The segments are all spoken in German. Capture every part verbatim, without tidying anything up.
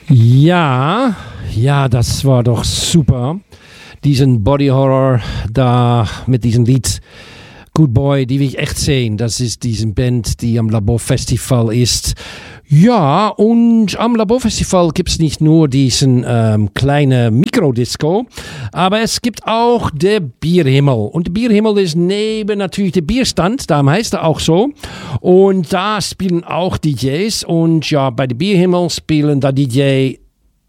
Ja, ja, das war doch super. Diesen Body Horror da mit diesem Lied Good Boy, die will ich echt sehen. Das ist diese Band, die am Laborfestival ist. Ja, und am Laborfestival gibt es nicht nur diesen ähm, kleinen Mikrodisco, aber es gibt auch der Bierhimmel. Und der Bierhimmel ist neben natürlich der Bierstand, darum heißt er auch so. Und da spielen auch D Js. Und ja, bei der Bierhimmel spielen da D J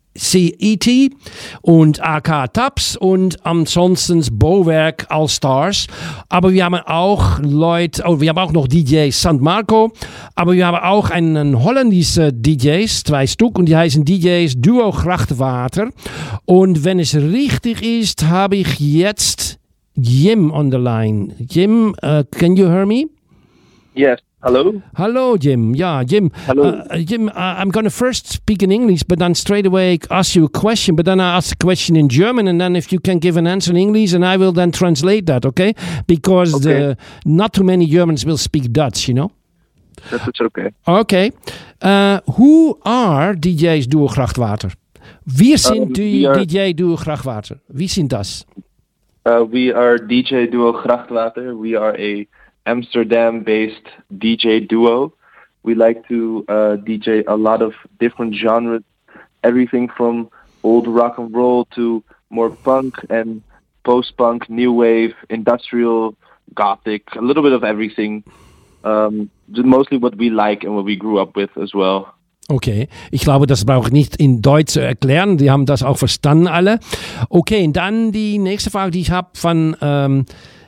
C E T und A K Taps und ansonsten Bauwerk All Stars. Aber wir haben auch Leute, oh, wir haben auch noch D J San Marco, aber wir haben auch einen holländische D Js, zwei Stück, und die heißen D Js Duo Grachtwater. Und wenn es richtig ist, habe ich jetzt Jim on the line. Jim, uh, can you hear me? Yes. Hello? Hello, Jim. Yeah, Jim. Hello. Uh, Jim, uh, I'm going to first speak in English, but then straight away ask you a question, but then I ask a question in German, and then if you can give an answer in English, and I will then translate that, okay? Because okay. The, not too many Germans will speak Dutch, you know? That's okay. Okay. Uh, who are D Js Duo Grachtwater? Wie sind um, die are, D J Duo Grachtwater? Wie sind das? Uh, we are D J Duo Grachtwater. We are a Amsterdam-based D J duo. We like to uh, D J a lot of different genres, everything from old rock and roll to more punk and post-punk, new wave, industrial, gothic, a little bit of everything. Um, mostly what we like and what we grew up with as well. Okay, ich glaube, das brauche ich nicht in Deutsch zu erklären. Die haben das auch verstanden alle. Okay, und dann die nächste Frage, die ich habe von... Ähm,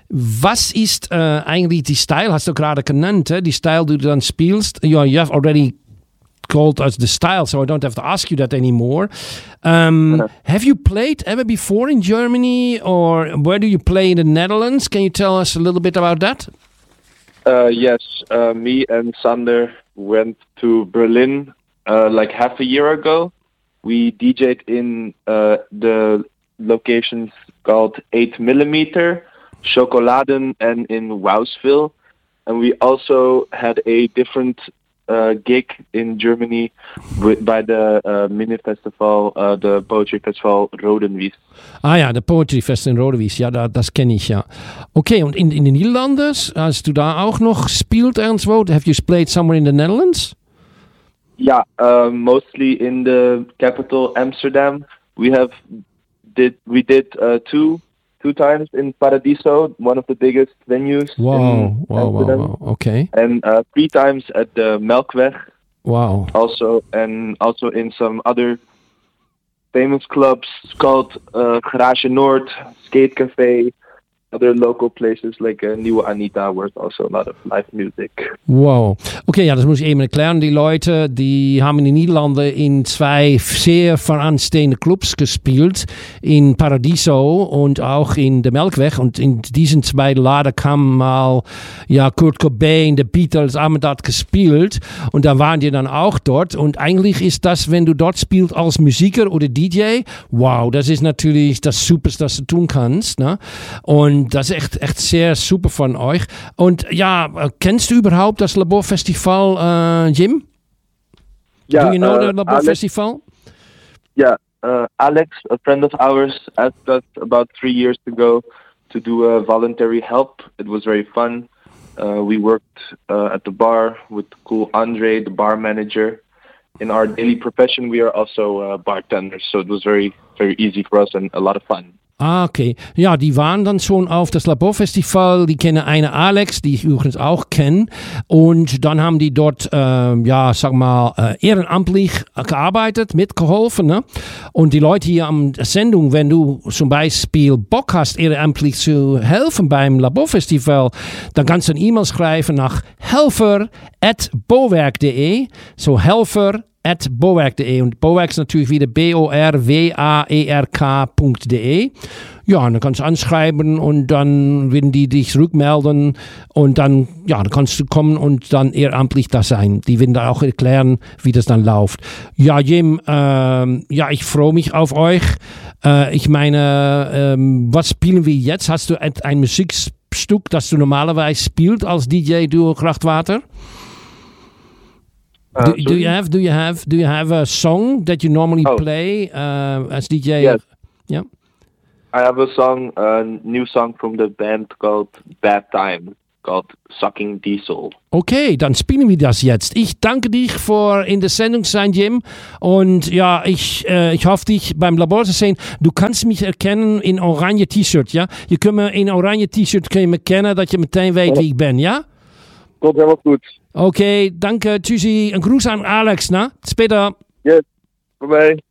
Was ist äh, eigentlich die Style, hast du gerade genannt, äh? Die Style, die du dann spielst? You, you have already called us the style, so I don't have to ask you that anymore. Um, uh-huh. Have you played ever before in Germany, or where do you play in the Netherlands? Can you tell us a little bit about that? Uh, yes, uh, me and Sander went to Berlin uh, like half a year ago. We D J'd in uh, the locations called eight millimeter. Schokoladen and in Wowsville, and we also had a different uh, gig in Germany with, by the uh, mini festival, uh, the poetry festival Rodenwies. Ah ja, der Poetry Festival in Rodenwies, ja, da, das kenne ich ja. Okay, und in, in den Niederlanden, hast du da auch noch gespielt irgendwo? Have you played somewhere in the Netherlands? Yeah, uh, mostly in the capital Amsterdam. We have did we did uh, two. Two times in Paradiso, one of the biggest venues. Wow, in wow, wow, wow, okay. And uh, three times at the Melkweg. Wow. Also, and also in some other famous clubs called uh, Garage Noord, Skate Cafe, other local places like uh, Nieuwe Anita, where there's also a lot of live music. Wow. Okay, ja, das muss ich eben erklären. Die Leute, die haben in den Niederlanden in zwei sehr voranstehende Clubs gespielt, in Paradiso und auch in der Melkweg. Und in diesen zwei Laden kam mal ja, Kurt Cobain, die Beatles, haben dort gespielt. Und da waren die dann auch dort. Und eigentlich ist das, wenn du dort spielst als Musiker oder D J, wow, das ist natürlich das Superste, was du tun kannst. Ne? Und das ist echt, echt sehr super von euch. Und ja, kennst du überhaupt das Laborfestival, uh, Jim? Yeah, Do you know uh, the Laborfestival? Yeah, uh, Alex, a friend of ours, asked us about three years ago to do a voluntary help. It was very fun. Uh, we worked uh, at the bar with cool Andre, the bar manager. In our daily profession, we are also uh, bartenders, so it was very, very easy for us and a lot of fun. Ah, okay. Ja, die waren dann schon auf das Laborfestival. Die kennen eine Alex, die ich übrigens auch kenne. Und dann haben die dort, äh, ja, sag mal, äh, ehrenamtlich gearbeitet, mitgeholfen. Ne? Und die Leute hier am Sendung, wenn du zum Beispiel Bock hast, ehrenamtlich zu helfen beim Laborfestival, dann kannst du eine E-Mail schreiben nach helfer at bowerk punkt de. So helfer at bowerk punkt de. Und Bowerk ist natürlich wieder B O R W A E R K punkt de. Ja, und dann kannst du anschreiben und dann werden die dich rückmelden und dann, ja, dann kannst du kommen und dann ehrenamtlich da sein. Die werden da auch erklären, wie das dann läuft. Ja, Jim, ähm, ja, ich freue mich auf euch. Äh, ich meine, ähm, was spielen wir jetzt? Hast du ein Musikstück, das du normalerweise spielst als D J Duo Grachtwater? Uh, do, do sorry? you have do you have do you have a song that you normally Oh. play uh, as D J? Yes. Yeah. I have a song, a new song from the band called Bad Time, called Sucking Diesel. Okay, dann spielen wir das jetzt. Ich danke dich für in der Sendung sein, Jim. Und ja, ich, äh, ich hoffe, dich beim Labor zu sehen. Du kannst mich erkennen in oranje T-shirt, ja? Je kunt me in oranje T-shirt kun je me kennen, dat je meteen weet wie ik ben, ja? Komt helemaal goed. Oké, danke, tschüssi. Een groet aan Alex, na? Später. Yes, bye bye.